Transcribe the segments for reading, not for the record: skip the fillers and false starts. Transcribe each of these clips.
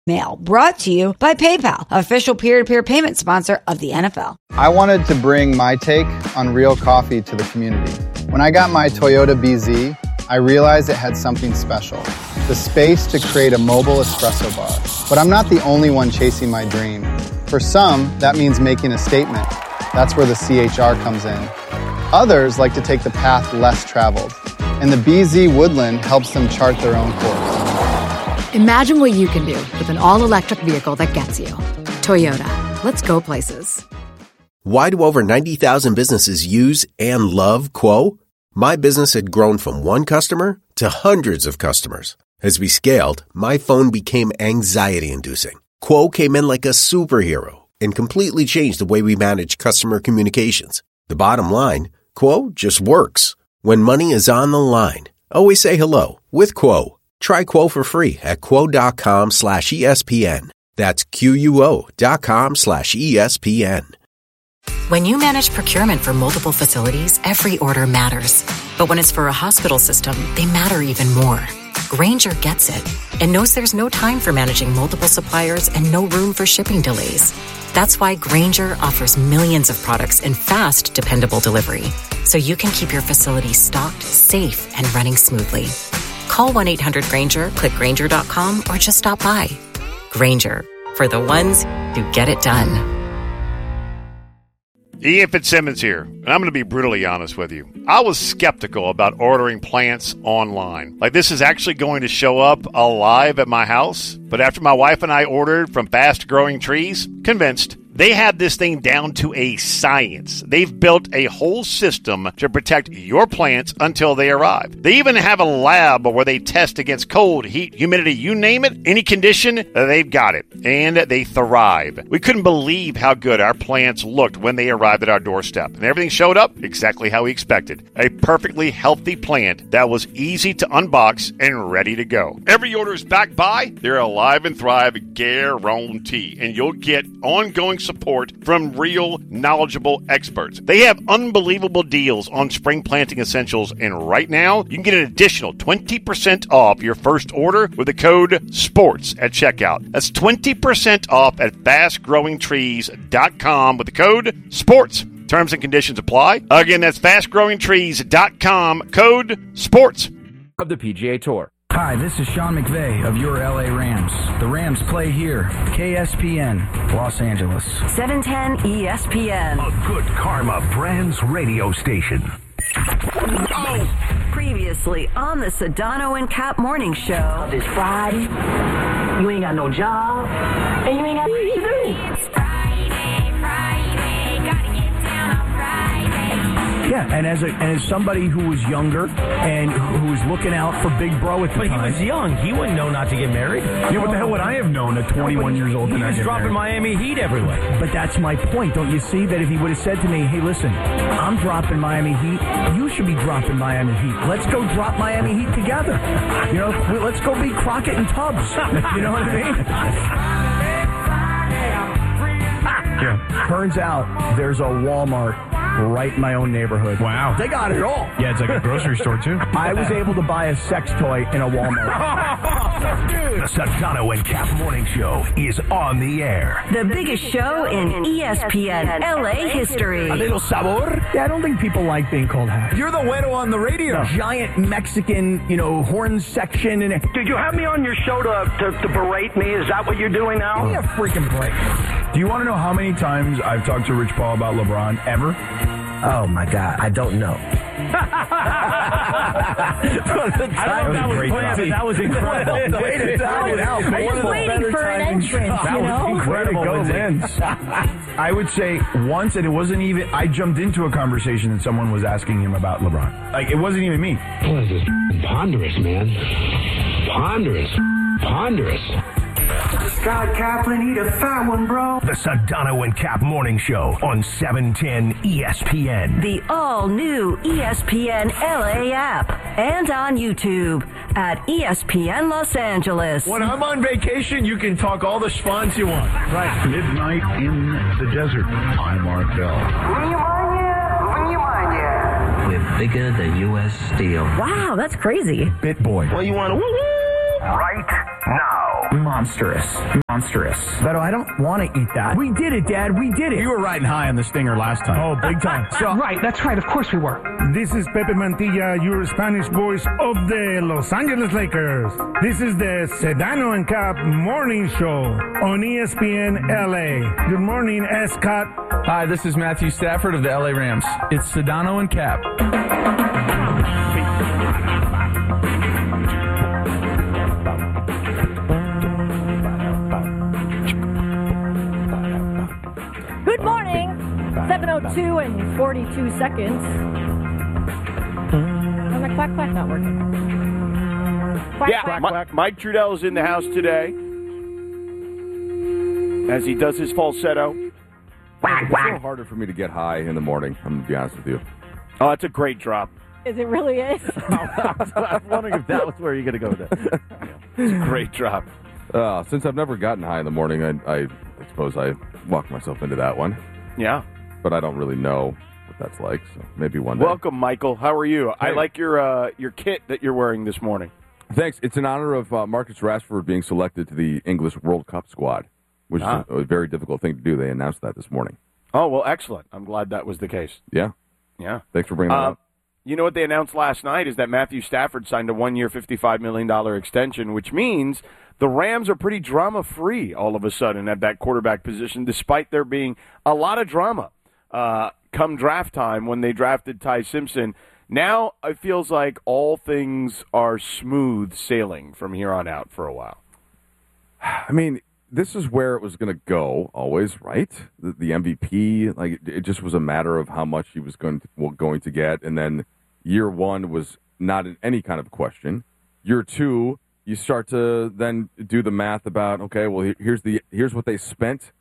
Mail, brought to you by PayPal, official peer-to-peer payment sponsor of the NFL. I wanted to bring my take on real coffee to the community. When I got my Toyota BZ, I realized it had something special, the space to create a mobile espresso bar. But I'm not the only one chasing my dream. For some, that means making a statement. That's where the CHR comes in. Others like to take the path less traveled, and the BZ Woodland helps them chart their own course. Imagine what you can do with an all-electric vehicle that gets you. Toyota. Let's go places. Why do over 90,000 businesses use and love Quo? My business had grown from one customer to hundreds of customers. As we scaled, my phone became anxiety-inducing. Quo came in like a superhero and completely changed the way we manage customer communications. The bottom line, Quo just works. When money is on the line, always say hello with Quo. Try Quo for free at quo.com/ESPN. That's QUO.com/ESPN. When you manage procurement for multiple facilities, every order matters. But when it's for a hospital system, they matter even more. Grainger gets it and knows there's no time for managing multiple suppliers and no room for shipping delays. That's why Grainger offers millions of products in fast, dependable delivery, so you can keep your facility stocked, safe, and running smoothly. Call 1-800-GRAINGER, click Grainger.com, or just stop by. Grainger, for the ones who get it done. Ian Fitzsimmons here, and I'm going to be brutally honest with you. I was skeptical about ordering plants online. Like, this is actually going to show up alive at my house. But after my wife and I ordered from Fast Growing Trees, convinced. They have this thing down to a science. They've built a whole system to protect your plants until they arrive. They even have a lab where they test against cold, heat, humidity, you name it, any condition, they've got it. And they thrive. We couldn't believe how good our plants looked when they arrived at our doorstep. And everything showed up exactly how we expected. A perfectly healthy plant that was easy to unbox and ready to go. Every order is backed by their Alive and Thrive guarantee. And you'll get ongoing support from real, knowledgeable experts. They have unbelievable deals on spring planting essentials, and right now, you can get an additional 20% off your first order with the code SPORTS at checkout. That's 20% off at fastgrowingtrees.com with the code SPORTS. Terms and conditions apply. Again, that's fastgrowingtrees.com, code SPORTS. Of the PGA Tour. Hi, this is Sean McVay of your LA Rams. The Rams play here, KSPN, Los Angeles. 710 ESPN. A Good Karma Brands radio station. Oh. Previously on the Sedano and Cap Morning Show. It's Friday, you ain't got no job, and you ain't got nothing to do. It's Friday, gotta get down on Friday. Yeah, and as somebody who was younger and who was looking out for Big Bro at the time. But he was young. He wouldn't know not to get married. Yeah, what the hell would I have known at 21 years old? He was dropping Miami Heat everywhere. But that's my point. Don't you see that if he would have said to me, hey, listen, I'm dropping Miami Heat. You should be dropping Miami Heat. Let's go drop Miami Heat together. You know, let's go beat Crockett and Tubbs. You know what I mean? Yeah. Turns out there's a Walmart right in my own neighborhood. Wow. They got it all. Yeah, it's like a grocery store, too. I was able to buy a sex toy in a Walmart. The Sedano and Cap Morning Show is on the air. The biggest show in ESPN LA history. A little sabor? Yeah, I don't think people like being called hack. You're the güero on the radio. Giant Mexican, horn section. And Did you have me on your show to berate me? Is that what you're doing now? Give me a freaking break. Do you want to know how many times I've talked to Rich Paul about LeBron ever? Oh, my God. I don't know. I don't know if that was planned, but that was incredible. I was waiting for an entrance, That was incredible. I would say once, and it wasn't even, I jumped into a conversation and someone was asking him about LeBron. Like, it wasn't even me. What is this? Ponderous, man. Ponderous. God, Kaplan, eat a fat one, bro. The Sedano and Cap Morning Show on 710 ESPN. The all-new ESPN LA app. And on YouTube at ESPN Los Angeles. When I'm on vacation, you can talk all the schwanz you want. Right. Midnight in the desert. I'm Art Bell. We're bigger than U.S. Steel. Wow, that's crazy. Bit boy. Well, you want to woo-woo right now. monstrous. Beto, I don't want to eat that. We did it, Dad. We did it. You were riding high on the stinger last time. Oh, big time. So, right, that's right. Of course we were. This is Pepe Mantilla, your Spanish voice of the Los Angeles Lakers. This is the Sedano and Cap Morning Show on ESPN LA. Good morning, Scott. Hi, this is Matthew Stafford of the LA Rams. It's Sedano and Cap. Good morning. 7:02 and 42 seconds. Oh, my quack not working. Quack. Mike Trudell is in the house today as he does his falsetto. It's a little harder for me to get high in the morning, I'm going to be honest with you. Oh, that's a great drop. Is it really is? I was wondering if that was where you're going to go with that. It's a great drop. Since I've never gotten high in the morning, I suppose I walk myself into that one. Yeah. But I don't really know what that's like, so maybe one day. Welcome, Michael. How are you? Hey. I like your kit that you're wearing this morning. Thanks. It's in honor of Marcus Rashford being selected to the English World Cup squad, which is a very difficult thing to do. They announced that this morning. Oh, well, excellent. I'm glad that was the case. Yeah. Yeah. Thanks for bringing that up. You know what they announced last night is that Matthew Stafford signed a 1-year, $55 million extension, which means the Rams are pretty drama-free all of a sudden at that quarterback position, despite there being a lot of drama come draft time when they drafted Ty Simpson. Now it feels like all things are smooth sailing from here on out for a while. I mean, this is where it was going to go always, right? The MVP, like it just was a matter of how much he was going to get, and then year one was not in any kind of question. Year two, you start to then do the math about, okay, well here's what they spent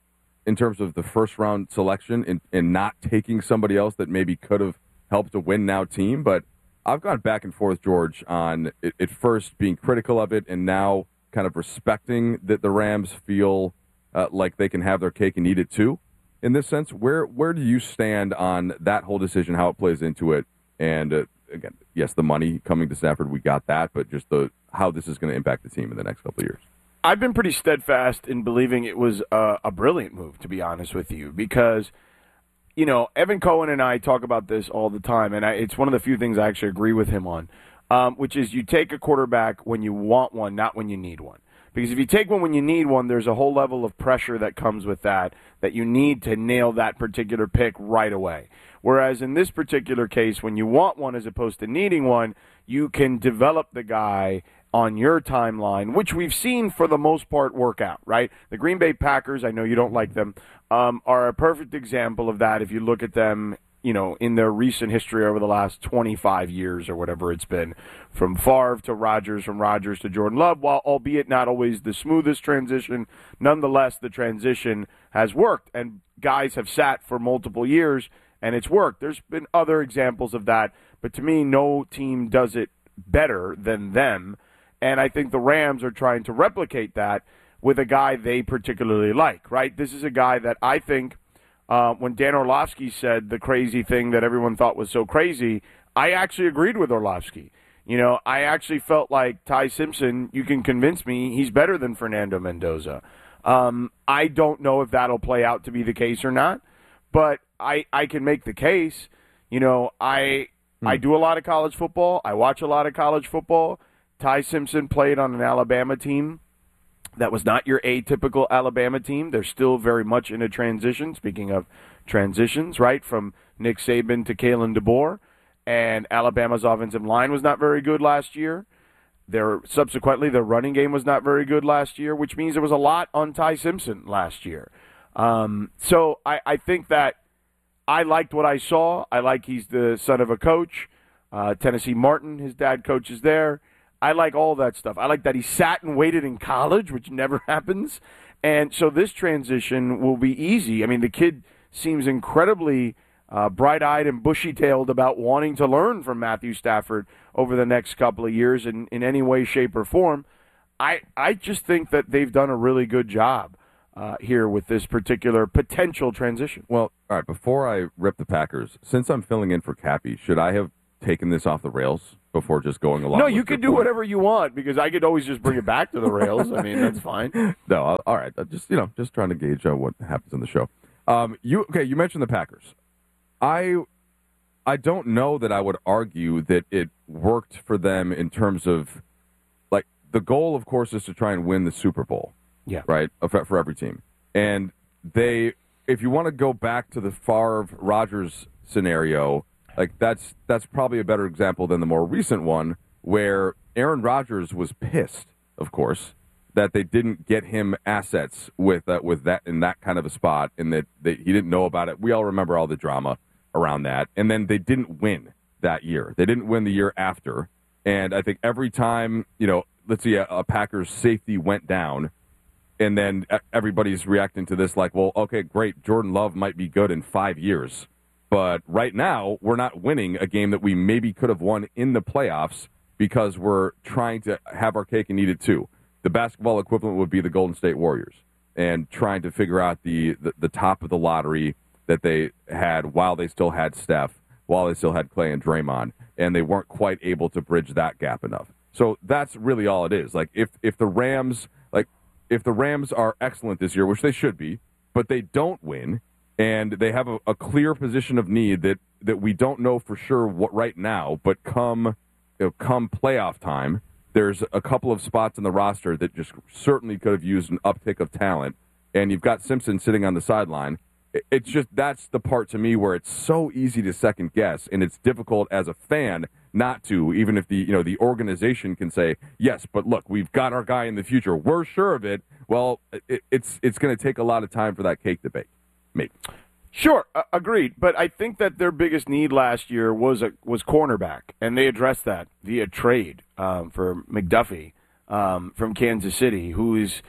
in terms of the first round selection in not taking somebody else that maybe could have helped a win now team. But I've gone back and forth, George, on it at first being critical of it and now kind of respecting that the Rams feel like they can have their cake and eat it too. In this sense, where do you stand on that whole decision, how it plays into it? And again, yes, the money coming to Stafford, we got that, but just how this is going to impact the team in the next couple of years. I've been pretty steadfast in believing it was a brilliant move, to be honest with you, because, you know, Evan Cohen and I talk about this all the time, and it's one of the few things I actually agree with him on, which is you take a quarterback when you want one, not when you need one. Because if you take one when you need one, there's a whole level of pressure that comes with that you need to nail that particular pick right away. Whereas in this particular case, when you want one as opposed to needing one, you can develop the guy on your timeline, which we've seen for the most part work out, right? The Green Bay Packers, I know you don't like them, are a perfect example of that if you look at them, you know, in their recent history over the last 25 years or whatever it's been, from Favre to Rodgers, from Rodgers to Jordan Love, while albeit not always the smoothest transition, nonetheless the transition has worked, and guys have sat for multiple years, and it's worked. There's been other examples of that, but to me, no team does it better than them, and I think the Rams are trying to replicate that with a guy they particularly like, right? This is a guy that I think when Dan Orlovsky said the crazy thing that everyone thought was so crazy, I actually agreed with Orlovsky. You know, I actually felt like Ty Simpson, you can convince me he's better than Fernando Mendoza. I don't know if that'll play out to be the case or not, but I can make the case. You know, I do a lot of college football. I watch a lot of college football. Ty Simpson played on an Alabama team that was not your atypical Alabama team. They're still very much in a transition, speaking of transitions, right, from Nick Saban to Kalen DeBoer. And Alabama's offensive line was not very good last year. Subsequently, their running game was not very good last year, which means there was a lot on Ty Simpson last year. So I think that I liked what I saw. I like he's the son of a coach. Tennessee Martin, his dad coaches there. I like all that stuff. I like that he sat and waited in college, which never happens. And so this transition will be easy. I mean, the kid seems incredibly bright-eyed and bushy-tailed about wanting to learn from Matthew Stafford over the next couple of years in any way, shape, or form. I just think that they've done a really good job here with this particular potential transition. Well, all right, before I rip the Packers, since I'm filling in for Cappy, should I have taken this off the rails before just going along? No, with you your can do point? whatever you want because I could always just bring it back to the rails. I mean, that's fine. No, all right. Just trying to gauge what happens in the show. You mentioned the Packers. I don't know that I would argue that it worked for them in terms of, like, the goal, of course, is to try and win the Super Bowl. Yeah. Right? For every team. And if you want to go back to the Favre-Rodgers scenario, like, that's probably a better example than the more recent one where Aaron Rodgers was pissed, of course, that they didn't get him assets with that in that kind of a spot and that he didn't know about it. We all remember all the drama around that. And then they didn't win that year. They didn't win the year after. And I think every time, let's see, a Packers safety went down, and then everybody's reacting to this like, well, okay, great, Jordan Love might be good in 5 years. But right now, we're not winning a game that we maybe could have won in the playoffs because we're trying to have our cake and eat it too. The basketball equivalent would be the Golden State Warriors and trying to figure out the top of the lottery that they had while they still had Steph, while they still had Clay and Draymond, and they weren't quite able to bridge that gap enough. So that's really all it is. Like if the Rams are excellent this year, which they should be, but they don't win, and they have a clear position of need that we don't know for sure what right now, but come playoff time, there's a couple of spots in the roster that just certainly could have used an uptick of talent, and you've got Simpson sitting on the sideline. It's just that's the part to me where it's so easy to second guess, and it's difficult as a fan not to, even if the organization can say yes, but look, we've got our guy in the future, we're sure of it. Well, it's going to take a lot of time for that cake to bake. Maybe. Sure, agreed. But I think that their biggest need last year was cornerback, and they addressed that via trade for McDuffie from Kansas City, who is,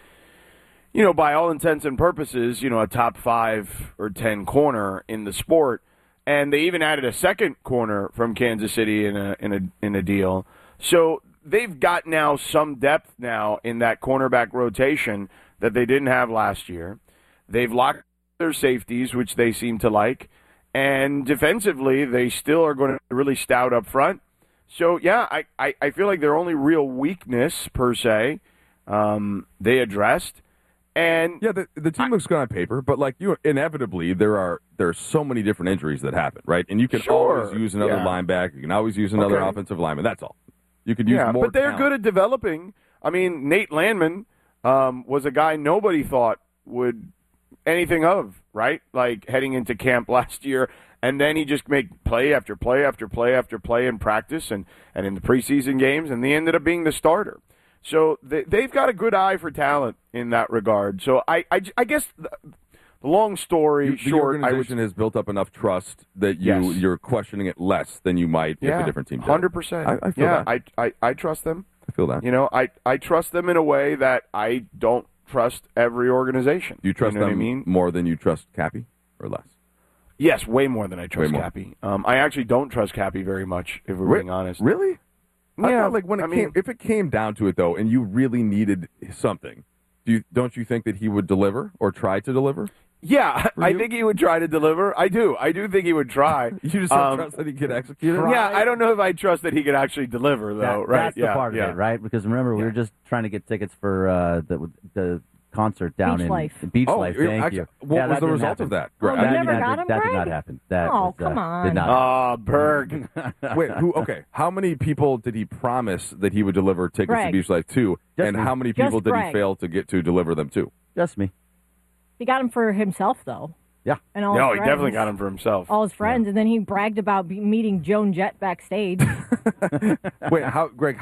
by all intents and purposes, a top 5 or 10 corner in the sport. And they even added a second corner from Kansas City in a deal. So they've got now some depth now in that cornerback rotation that they didn't have last year. They've locked their safeties, which they seem to like. And defensively, they still are going to really stout up front. So, yeah, I feel like their only real weakness, per se, they addressed. And yeah, the team looks good on paper, but like inevitably there are so many different injuries that happen, right? And you can always use another linebacker, you can always use another offensive lineman. That's all. You could use more. But they're talent. good at developing. I mean, Nate Landman was a guy nobody thought would anything of, right? Like heading into camp last year, and then he just made play after play after play after play in practice and in the preseason games, and they ended up being the starter. So they've got a good eye for talent in that regard. So I guess the long story short, the organization has built up enough trust that you're questioning it less than you might if a different team did. 100%. I feel that. I trust them. I feel that. I trust them in a way that I don't trust every organization. Do you trust them more than you trust Cappy or less? Yes, way more than I trust Cappy. I actually don't trust Cappy very much, if we're being honest. Really? I Yeah, thought, like if it came down to it though, and you really needed something, don't you think that he would deliver or try to deliver? Yeah, I think he would try to deliver. I do think he would try. You just don't trust that he could execute it? Yeah, I don't know if I trust that he could actually deliver though. That's the part of it, right? Because remember, we were just trying to get tickets for the concert down in Beach Life. Thank you. What was the result of that? Oh, you never got him, That did Greg? not happen. That Oh, was, come on. Did not. Oh, Berg. Wait, okay. How many people did he promise that he would deliver tickets Greg. to Beach Life to, Just and me. how many Just people did he Greg. fail to get to deliver them to? Just me. He got him for himself, though. Yeah. And all No, his he definitely friends. got him for himself. All his friends, and then he bragged about meeting Joan Jett backstage. Wait, Greg?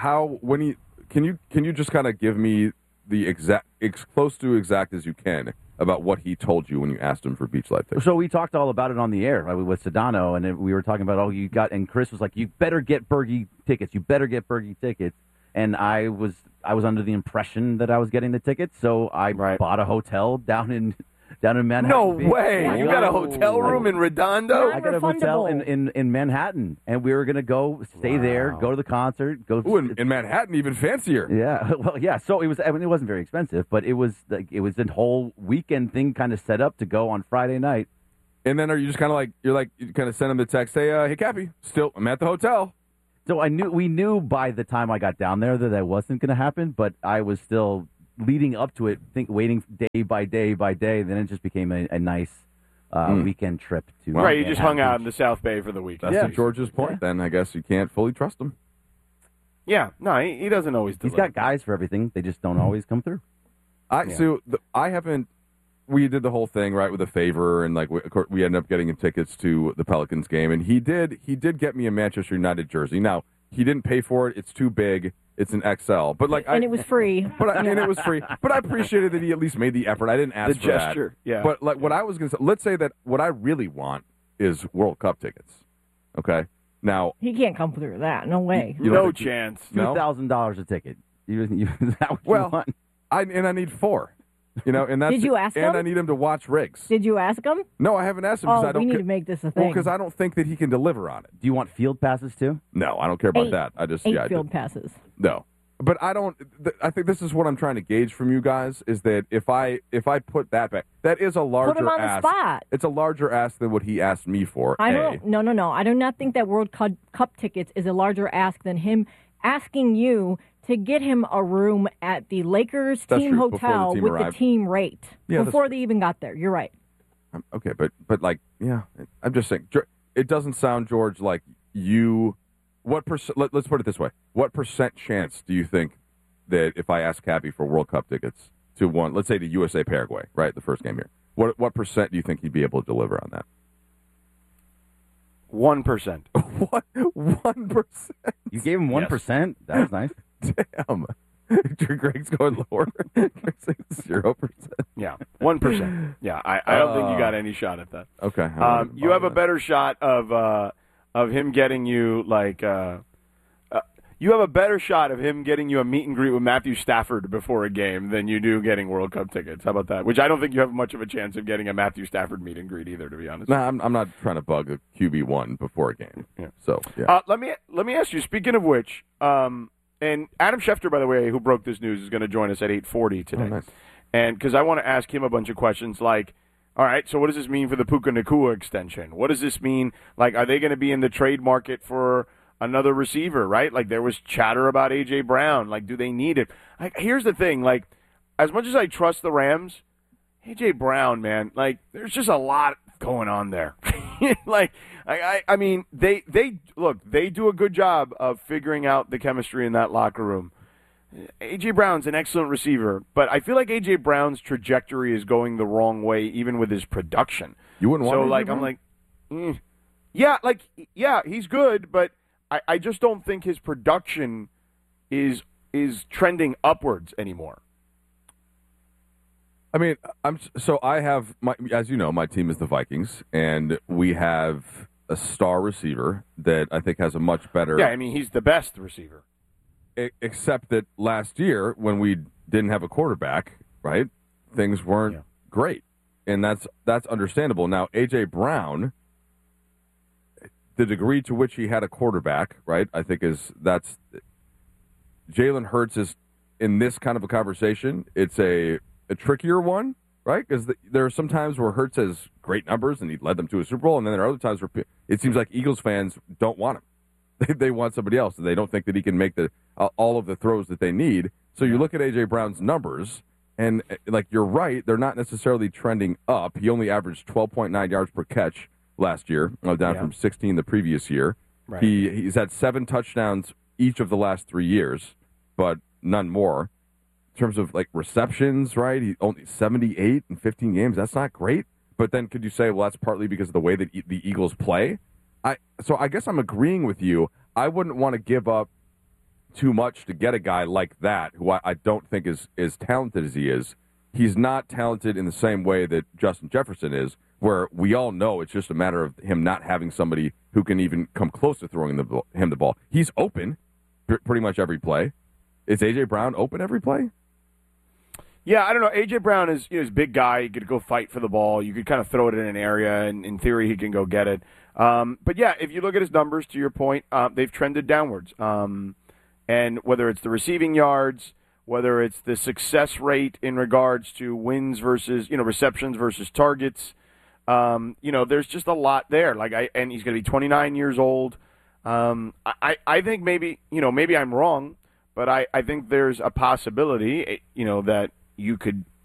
Can you just kind of give me the exact, close to exact as you can about what he told you when you asked him for Beach Life tickets? So we talked all about it on the air with Sedano, and we were talking about, and Chris was like, you better get Bergie tickets. You better get Bergie tickets. And I was under the impression that I was getting the tickets, so I bought a hotel down in Manhattan. No Beach. way! Yeah. You got a hotel room in Redondo? I got a hotel in Manhattan, and we were going to go stay there, go to the concert. In Manhattan, even fancier. Yeah, well, yeah. So it was. I mean, it wasn't very expensive, but it was the whole weekend thing kind of set up to go on Friday night, And then are you just kind of like you kind of send him the text, hey Cappy, still I'm at the hotel. So we knew by the time I got down there that wasn't going to happen, but I was still leading up to it, waiting day by day by day. Then it just became a nice weekend trip to. Right, you just hung out in the South Bay for the weekend. That's to George's point. Then I guess you can't fully trust him. Yeah, no, he doesn't always deliver. He's got guys for everything. They just don't always come through. I haven't. We did the whole thing right with a favor, and like we ended up getting him tickets to the Pelicans game, and he did get me a Manchester United jersey. Now he didn't pay for it; it's too big. It's an XL, but it was free. But it was free. But I appreciated that he at least made the effort. I didn't ask for gesture. that. Yeah. But like what I was going to say, let's say that what I really want is World Cup tickets. Okay. Now he can't come through that. No way. No chance. $2,000 a ticket. Is that what you want? I need 4. And that's Did you ask him? And I need him to watch Riggs. Did you ask him? No, I haven't asked him because I don't. We need to make this a thing. Well, because I don't think that he can deliver on it. Do you want field passes too? No, I don't care about that. I just 8 field passes. No, but I don't. I think this is what I'm trying to gauge from you guys is that if I put that back, that is a larger put him on ask. The spot. It's a larger ask than what he asked me for. No. I do not think that World Cup tickets is a larger ask than him asking you to get him a room at the Lakers team hotel with the team rate before they even got there. You're right. Okay, but like, yeah, I'm just saying, it doesn't sound, George, like you. What percent? Let's put it this way: what percent chance do you think that if I ask Cappy for World Cup tickets to one, let's say to USA Paraguay, right, the first game here, what percent do you think he'd be able to deliver on that? 1%. What? 1%? You gave him 1%? That was nice. Damn. Greg's going lower. Greg's saying 0%. Yeah, 1%. Yeah, I don't think you got any shot at that. Okay. You have a better shot of him getting you like. You have a better shot of him getting you a meet and greet with Matthew Stafford before a game than you do getting World Cup tickets. How about that? Which I don't think you have much of a chance of getting a Matthew Stafford meet and greet either, to be honest. No, I'm not trying to bug a QB1 before a game. Yeah. So yeah. Let me ask you. Speaking of which, and Adam Schefter, by the way, who broke this news, is going to join us at 8:40 today. Oh, nice. And because I want to ask him a bunch of questions like, all right, so what does this mean for the Puka Nacua extension? What does this mean? Like, are they going to be in the trade market for another receiver, right? Like, there was chatter about A.J. Brown. Like, do they need it? Like, here's the thing. Like, as much as I trust the Rams, A.J. Brown, man, like, there's just a lot going on there. Like, I mean, they do a good job of figuring out the chemistry in that locker room. A.J. Brown's an excellent receiver, but I feel like A.J. Brown's trajectory is going the wrong way, even with his production. You wouldn't want so, like, I'm like, yeah, he's good, but I just don't think his production is trending upwards anymore. I mean, I have as you know, my team is the Vikings, and we have a star receiver that I think has a much better. Yeah, I mean, he's the best receiver. Except that last year, when we didn't have a quarterback, right, things weren't great, and that's understandable. Now, A.J. Brown, the degree to which he had a quarterback, right, I think that's Jalen Hurts is in this kind of a conversation. It's a trickier one, right? Because there are some times where Hurts has great numbers and he led them to a Super Bowl, and then there are other times where it seems like Eagles fans don't want him. They want somebody else, and they don't think that he can make all of the throws that they need. So you look at A.J. Brown's numbers, and like you're right, they're not necessarily trending up. He only averaged 12.9 yards per catch last year, down from 16 the previous year. Right. He's had 7 touchdowns each of the last 3 years, but none more. In terms of like receptions, right? He only 78 in 15 games. That's not great. But then could you say, well, that's partly because of the way that the Eagles play? So I guess I'm agreeing with you. I wouldn't want to give up too much to get a guy like that, who I don't think is as talented as he is. He's not talented in the same way that Justin Jefferson is, where we all know it's just a matter of him not having somebody who can even come close to throwing him the ball. He's open pretty much every play. Is A.J. Brown open every play? Yeah, I don't know. A.J. Brown is a big guy. He could go fight for the ball. You could kind of throw it in an area, and in theory, he can go get it. But, yeah, if you look at his numbers, to your point, they've trended downwards. And whether it's the receiving yards, whether it's the success rate in regards to wins versus, receptions versus targets, There's just a lot there. And he's going to be 29 years old. I think maybe I'm wrong, but I think there's a possibility, that you could